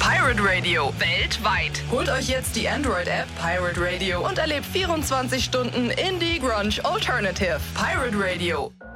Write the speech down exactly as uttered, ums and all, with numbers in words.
Pirate Radio, weltweit. Holt euch jetzt die Android-App Pirate Radio und erlebt vierundzwanzig Stunden Indie Grunge Alternative. Pirate Radio.